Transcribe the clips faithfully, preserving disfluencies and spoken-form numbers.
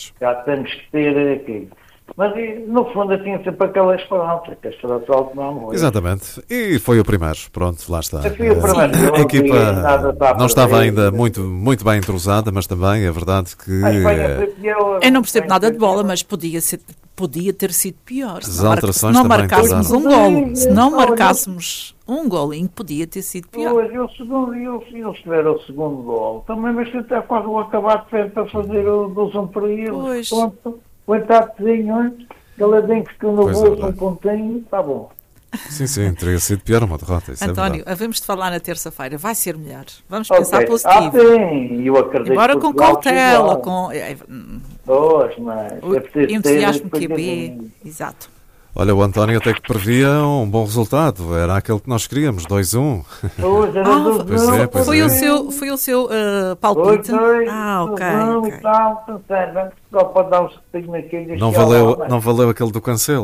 Já temos que ter aqui. Mas, no fundo, eu tinha sempre aquela esperança, que a Estrasol não morreu. Exatamente. E foi o primeiro. Pronto, lá está. Eu fui o primeiro. A equipa nada não estava perder. ainda muito, muito bem entrosada, mas também é verdade que... A Espanha foi pior. Eu não percebo nada de bola, mas podia, ser, podia ter sido pior. Se As não, mar- alterações se não também marcássemos pesaram. um golo, se não marcássemos um golinho, podia ter sido pior. Hoje, o segundo, e eles, eles tiveram o segundo gol. Também, mas até quase vou acabar de frente para fazer o dois um para eles. Pois. Pronto, o entatezinho, caladinho que ficou no Pois é bolso, um verdade. pontinho, está bom. Sim, sim, teria sido pior uma derrota. Isso António, é verdade. havemos de falar na terça-feira. Vai ser melhor. Vamos Ok. pensar Ah, positivo. sim, eu acredito. Embora que com Portugal cautela, chegou. com é, hum, Pois, mas o é preciso ter entusiasmo depois Q B. de- Exato. Olha, o António até que previa um bom resultado. Era aquele que nós queríamos, dois a um. Pois, era Ah, do- pois é, pois Foi é. o seu, foi o seu uh, Pois, palpite? pois, Ah, ok. não, ok. e tal, sincero, só para dar um sapatinho aqui. Não valeu, não valeu aquele do Cancelo.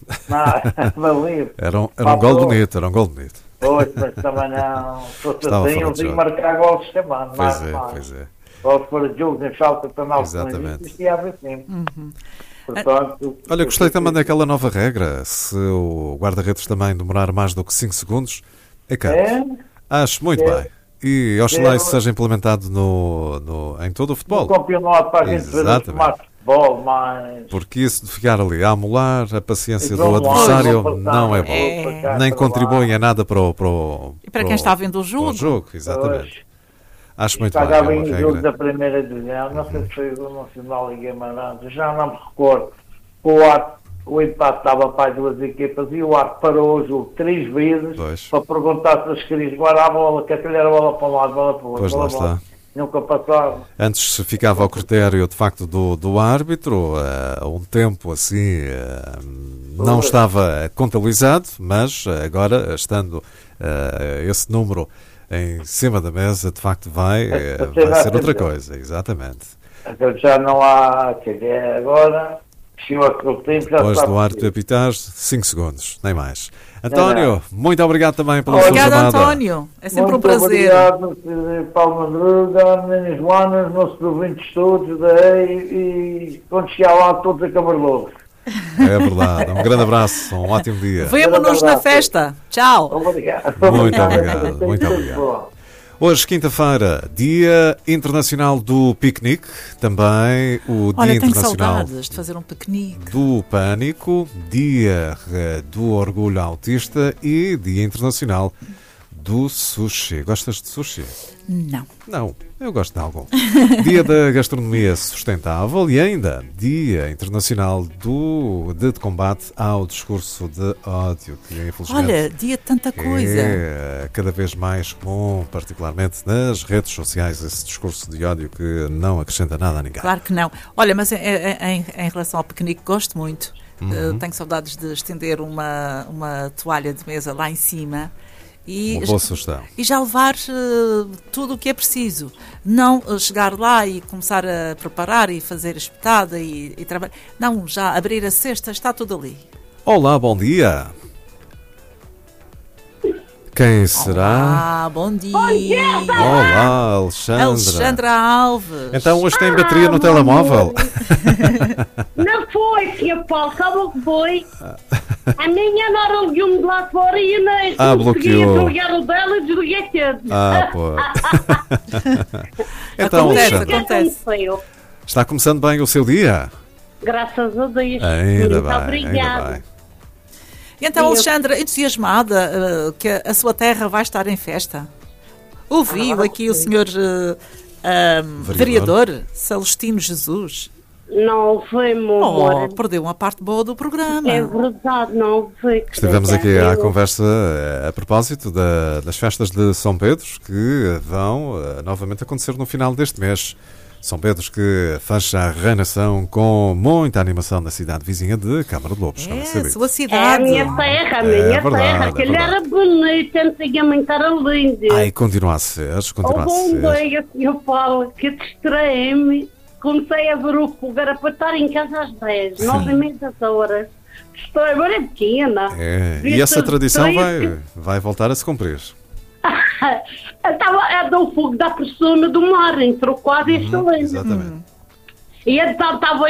Não, valeu. Era um, era um gol bonito, era um gol bonito. Pois, mas também não. Se fosse Estava assim, fora eu de tinha jogo. marcar gols também. Pois é, pois é. Gols para jogos em falta penal. Exatamente. Isto ia haver sempre. Uhum. Portanto, Olha, gostei também daquela nova regra. Se o guarda-redes também demorar mais do que cinco segundos, é canto. É? Acho muito É. bem. E oxalá É. isso seja implementado no, no, em todo o No futebol. campeonato para a gente ver Exatamente. mais futebol, mais. Porque isso de ficar ali a amolar, a paciência do Vamos lá, adversário vamos passar, não é vamos bom. É. passar Nem para contribui lá. em nada para o, para o, E para para quem o- está vendo o para jogo? o jogo, exatamente. Pois. Acho muito bem, é Pagava uma em jogo da regra. primeira divisão, não sei se foi o Nacional e Guimarães, já não me recordo. O, ar, o empate estava para as duas equipas e o ar parou o jogo três vezes Pois. para perguntar se eles queriam jogar a bola, que aquele era a bola para um lado, bola para o outro. Pois lá bola, bola. está. Nunca passava. Antes se ficava ao critério de facto do, do árbitro, uh, um tempo assim uh, não Pois. estava contabilizado, mas agora estando uh, esse número em cima da mesa, de facto vai, É, uh, você vai vai ser outra entender. coisa, exatamente. Aquele já não há, quer dizer, agora, chegou aquele tempo, já Depois está do árbitro apitar, cinco segundos, nem mais. António, muito obrigado também pela sua Obrigada, chamada. António. É sempre Muito um prazer. obrigado, senhor Paulo Madruga, meninas Joanas, nossos ouvintes todos daí e quando chegar lá todos a Camarlouros. É verdade. Um grande abraço, um ótimo dia. Vemo-nos na festa. Tchau. Obrigado. Muito obrigado, muito obrigado. Hoje, quinta-feira, Dia Internacional do Piquenique, também o Olha, Dia tenho Internacional saudades de fazer um piquenique. do Pânico, Dia eh, do Orgulho Autista e Dia Internacional do Sushi. Gostas de sushi? Não. Não, eu gosto de algum. Dia da Gastronomia Sustentável e ainda Dia Internacional do, de combate ao discurso de ódio, que infelizmente Olha, dia de tanta coisa. é cada vez mais comum, particularmente nas redes sociais, esse discurso de ódio que não acrescenta nada a ninguém. Claro que não. Olha, mas em, em- em relação ao piquenique, gosto muito. Uhum. Uh, tenho saudades de estender uma, uma toalha de mesa lá em cima. E, Uma boa sugestão. e já levar uh, tudo o que é preciso. Não uh, chegar lá e começar a preparar e fazer a espetada e, e trabalhar. Não, já abrir a cesta, está tudo ali. Olá, bom dia. Quem será? Ah, bom dia. Olá, Alexandra. Alexandra Alves. Então hoje tem bateria no telemóvel? Não foi, senhor Paulo, sabe o que foi? A minha nora ligou-me de lá fora e eu nem Ah, conseguia bloqueou. desligar o dela e desliguei cedo. Ah, pô. Então, Acontece, Alexandra, acontece. Aconteceu. está começando bem o seu dia? Graças a Deus. Ainda Muito bem, obrigada. ainda bem. E então, Eu- Alexandra, entusiasmada uh, que a sua terra vai estar em festa. Ouviu aqui o senhor uh, um, Vereador. vereador Celestino Jesus. Não foi, meu Oh, amor. perdeu uma parte boa do programa. É verdade, não foi. Estivemos aqui à Eu- conversa eh, a propósito da- das festas de São Pedro, que vão eh, novamente acontecer no final deste mês. São Pedro que fecha a reinação com muita animação na cidade vizinha de Câmara de Lobos, como é É, sabido. sua É a cidade. minha terra, a É minha verdade, terra. é Aquele verdade. era bonito, antigamente era lindo. Ai, continua a ser, Oh, continua a bom ser. dia, senhor Paulo, que distraí-me. Comecei a ver o fogo, era para estar em casa às dez, nove e meia das horas. Distraí-me, era pequena. É, Devia e essa ter tradição distraído vai, vai voltar a se cumprir. Estava a dar o fogo da persona do mar, entre o quadro e este Uhum, lindo. exatamente. E então estava